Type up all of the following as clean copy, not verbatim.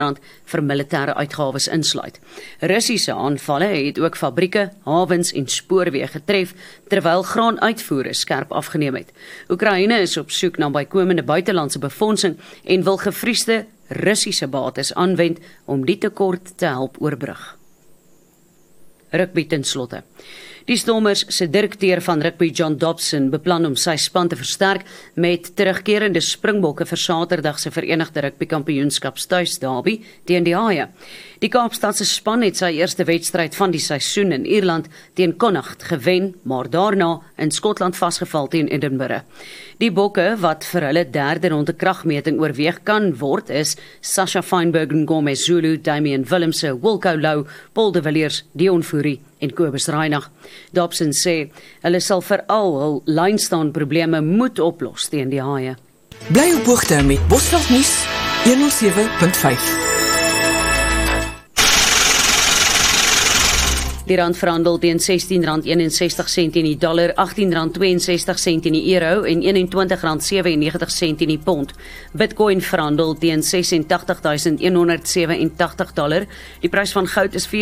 vir militêre uitgawes insluit. Russiese aanvalle het ook fabrieke, hawens en spoorweë getref, terwyl graanuitvoere skerp afgeneem het. Oekraïne is op soek na bykomende buitelandse befondsing en wil gevriesde Russiese bates aanwend om die tekort te help oorbrug. Rugby ten slotte. Die Stormers se direkteur van rugby John Dobson beplan om sy span te versterk met terugkerende Springbokke vir Saterdag se Verenigde Rugby Kampioenskaps tuisderby teen die Haie. Die Kaapstadse span het sy eerste wedstryd van die seisoen in Ierland teen Connacht gewen, maar daarna in Skotland vasgeval teen Edinburgh. Die bokke wat vir hulle derde ronde kragmeting oorweeg kan word is Sasha Feinberg, Gomez Zulu, Damian Willemse, Wilco Louw, Paul de Villiers, Dion Fourie en Kobus Reinach. Dobson sê hulle sal veral hul lynstaan probleme moet oplos teen die Haie. Bly op hoogte met Bosveld nuus 107.5. Die rand verhandel teen R16.61 in die dollar, R18.62 in die euro en R21.97 in die pond. Bitcoin verhandel teen $86,187. Die prys van goud is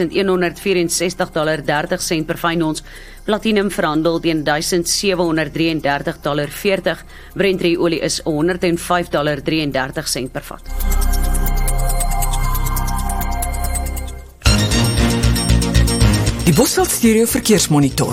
$4,164.30 per fyn ons. Platinum verhandel teen $1,733.40. Brent olie is $105.33 per vat. Die Bosveld Stereo Verkeersmonitor.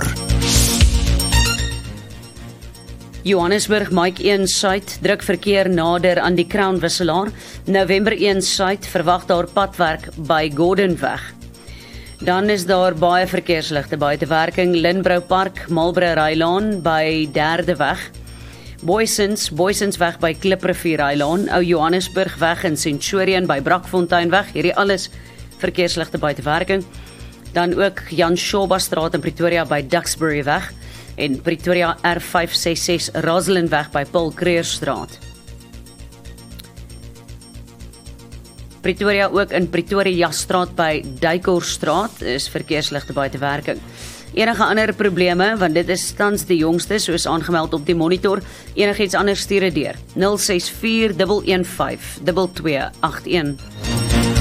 Johannesburg Mike 1 Suid druk verkeer nader aan die Crown wisselaar. November 1 Suid verwag daar padwerk by Gordonweg. Dan is daar baie verkeersligte buite werking. Linbro Park, Marlborough Rylaan by Derde Weg. Boysens weg by Kliprivier Rylaan. Ou Johannesburg weg in Centurion by Brakfontein weg. Hierdie alles verkeersligte buite werking. Dan ook Jan Shoba Straat in Pretoria by Duxbury weg en Pretoria R566 Rosalind weg by Paul Creer Straat. Pretoria ook in Pretoria Straat by Duykor Straat is verkeersligte buite werking. Enige ander probleme, want dit is tans die jongste soos aangemeld op die monitor, enigiets anders stuur dit deur 064 115 2281.